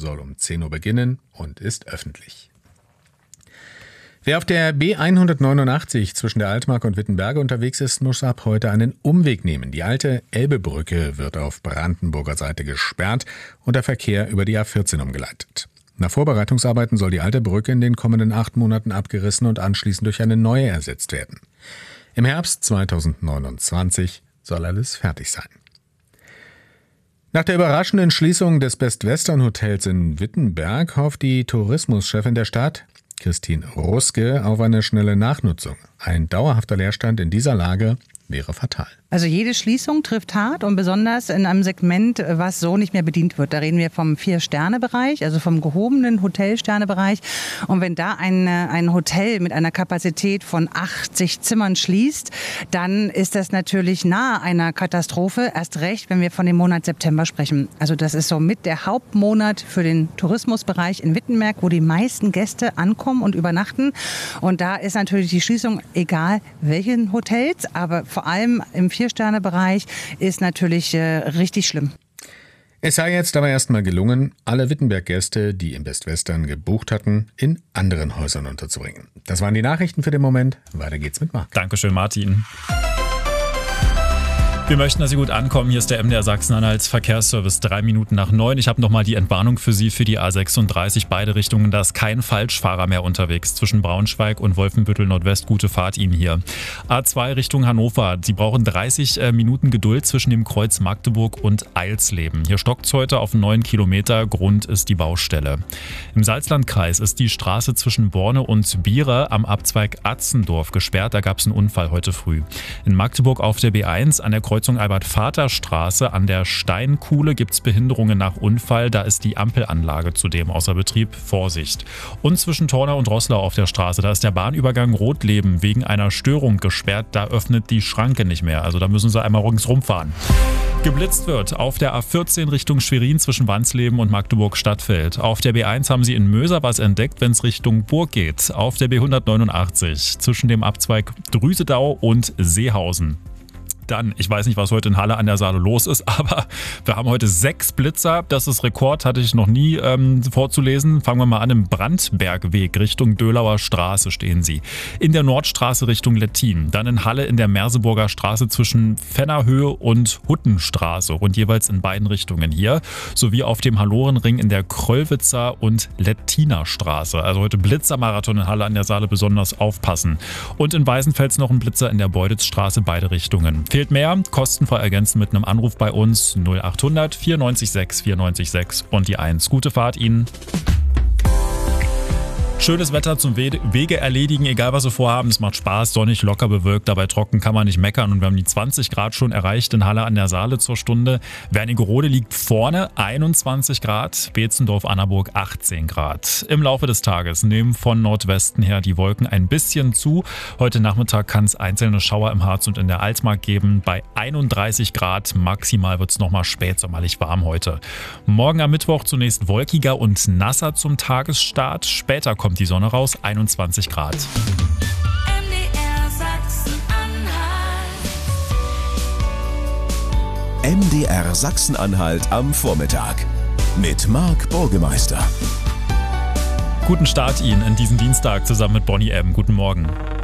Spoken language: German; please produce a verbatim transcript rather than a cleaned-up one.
soll um zehn Uhr beginnen und ist öffentlich. Wer auf der B hundertneunundachtzig zwischen der Altmark und Wittenberge unterwegs ist, muss ab heute einen Umweg nehmen. Die alte Elbebrücke wird auf Brandenburger Seite gesperrt und der Verkehr über die A vierzehn umgeleitet. Nach Vorbereitungsarbeiten soll die alte Brücke in den kommenden acht Monaten abgerissen und anschließend durch eine neue ersetzt werden. Im Herbst zweitausendneunundzwanzig soll alles fertig sein. Nach der überraschenden Schließung des Best Western Hotels in Wittenberg hofft die Tourismuschefin der Stadt, Christine Ruske, auf eine schnelle Nachnutzung. Ein dauerhafter Leerstand in dieser Lage wäre fatal. Also jede Schließung trifft hart und besonders in einem Segment, was so nicht mehr bedient wird. Da reden wir vom Vier-Sterne-Bereich, also vom gehobenen Hotel-Sterne-Bereich. Und wenn da ein, ein Hotel mit einer Kapazität von achtzig Zimmern schließt, dann ist das natürlich nahe einer Katastrophe. Erst recht, wenn wir von dem Monat September sprechen. Also das ist so mit der Hauptmonat für den Tourismusbereich in Wittenberg, wo die meisten Gäste ankommen und übernachten. Und da ist natürlich die Schließung, egal welchen Hotels, aber vor allem im Vier-Sterne-Bereich ist natürlich äh, richtig schlimm. Es sei jetzt aber erstmal gelungen, alle Wittenberg-Gäste, die im Best Western gebucht hatten, in anderen Häusern unterzubringen. Das waren die Nachrichten für den Moment. Weiter geht's mit Marc. Dankeschön, Martin. Wir möchten, dass Sie gut ankommen. Hier ist der M D R Sachsen-Anhalt Verkehrsservice. Drei Minuten nach neun. Ich habe nochmal die Entwarnung für Sie für die A sechsunddreißig. Beide Richtungen, da ist kein Falschfahrer mehr unterwegs. Zwischen Braunschweig und Wolfenbüttel Nordwest. Gute Fahrt Ihnen hier. A zwei Richtung Hannover. Sie brauchen dreißig Minuten Geduld zwischen dem Kreuz Magdeburg und Eilsleben. Hier stockt es heute auf neun Kilometer. Grund ist die Baustelle. Im Salzlandkreis ist die Straße zwischen Borne und Biere am Abzweig Atzendorf gesperrt. Da gab es einen Unfall heute früh. In Magdeburg auf der B eins an der Kreuz Kreuzung Albert-Vater-Straße an der Steinkuhle gibt es Behinderungen nach Unfall. Da ist die Ampelanlage zudem außer Betrieb. Vorsicht. Und zwischen Tornau und Roßlau auf der Straße, da ist der Bahnübergang Rotleben wegen einer Störung gesperrt. Da öffnet die Schranke nicht mehr. Also da müssen Sie einmal ringsrum fahren. Geblitzt wird auf der A vierzehn Richtung Schwerin zwischen Wansleben und Magdeburg-Stadtfeld. Auf der B eins haben Sie in Möser was entdeckt, wenn es Richtung Burg geht. Auf der B hundertneunundachtzig zwischen dem Abzweig Drüsedau und Seehausen. Dann, ich weiß nicht, was heute in Halle an der Saale los ist, aber wir haben heute sechs Blitzer. Das ist Rekord, hatte ich noch nie ähm, vorzulesen. Fangen wir mal an, im Brandbergweg Richtung Dölauer Straße stehen sie. In der Nordstraße Richtung Lettin. Dann in Halle in der Merseburger Straße zwischen Fennerhöhe und Huttenstraße und jeweils in beiden Richtungen hier. Sowie auf dem Hallorenring in der Kröllwitzer und Lettiner Straße. Also heute Blitzermarathon in Halle an der Saale, besonders aufpassen. Und in Weißenfels noch ein Blitzer in der Beuditzstraße, beide Richtungen. Fehlt mehr? Kostenfrei ergänzen mit einem Anruf bei uns null achthundert vierundneunzig sechs vierundneunzig sechs und die eins. Gute Fahrt Ihnen. Schönes Wetter zum Wege erledigen, egal was Sie vorhaben. Es macht Spaß, sonnig, locker bewölkt, dabei trocken kann man nicht meckern. Und wir haben die zwanzig Grad schon erreicht in Halle an der Saale zur Stunde. Wernigerode liegt vorne, einundzwanzig Grad. Beetzendorf-Annaburg achtzehn Grad. Im Laufe des Tages nehmen von Nordwesten her die Wolken ein bisschen zu. Heute Nachmittag kann es einzelne Schauer im Harz und in der Altmark geben. Bei einunddreißig Grad maximal wird es nochmal spätsommerlich warm heute. Morgen am Mittwoch zunächst wolkiger und nasser zum Tagesstart. Später kommt kommt die Sonne raus, einundzwanzig Grad. M D R Sachsen-Anhalt. M D R Sachsen-Anhalt am Vormittag mit Marc Burgemeister. Guten Start Ihnen in diesen Dienstag zusammen mit Bonnie M. Guten Morgen.